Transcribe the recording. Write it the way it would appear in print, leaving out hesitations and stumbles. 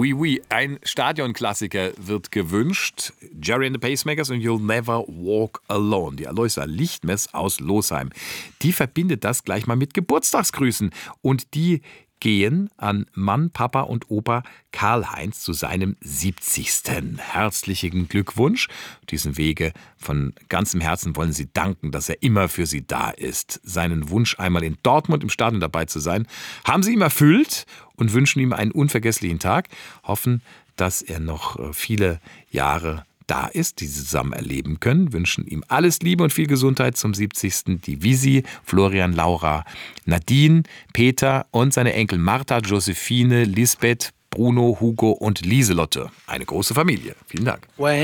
Oui, oui, ein Stadionklassiker wird gewünscht. Jerry and the Pacemakers und You'll Never Walk Alone. Die Aloysia Lichtmess aus Losheim. Die verbindet das gleich mal mit Geburtstagsgrüßen. Und die gehen an Mann, Papa und Opa Karl-Heinz zu seinem 70. Herzlichen Glückwunsch. Auf diesem Wege von ganzem Herzen wollen sie danken, dass er immer für sie da ist. Seinen Wunsch, einmal in Dortmund im Stadion dabei zu sein, haben sie ihm erfüllt und wünschen ihm einen unvergesslichen Tag. Hoffen, dass er noch viele Jahre da ist, die sie zusammen erleben können, wünschen ihm alles Liebe und viel Gesundheit zum 70. Die Visi, Florian, Laura, Nadine, Peter und seine Enkel Martha, Josephine, Lisbeth, Bruno, Hugo und Lieselotte. Eine große Familie. Vielen Dank.